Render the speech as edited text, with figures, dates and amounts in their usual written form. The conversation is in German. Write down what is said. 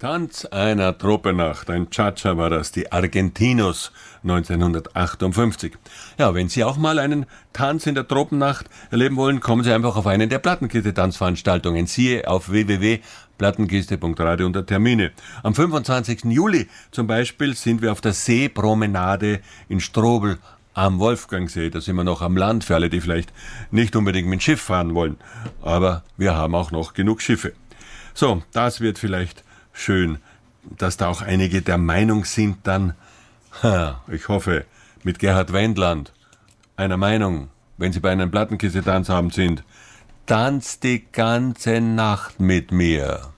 Tanz einer Tropennacht, ein Cha-Cha war das, die Argentinos 1958. Ja, wenn Sie auch mal einen Tanz in der Tropennacht erleben wollen, kommen Sie einfach auf eine der Plattenkiste-Tanzveranstaltungen. Siehe auf www.plattenkiste.radio unter Termine. Am 25. Juli zum Beispiel sind wir auf der Seepromenade in Strobel am Wolfgangsee. Da sind wir noch am Land, für alle, die vielleicht nicht unbedingt mit dem Schiff fahren wollen. Aber wir haben auch noch genug Schiffe. So, das wird vielleicht schön, dass da auch einige der Meinung sind dann, ich hoffe, mit Gerhard Wendland einer Meinung, wenn Sie bei einem Plattenkiste-Tanzabend sind, tanzt die ganze Nacht mit mir.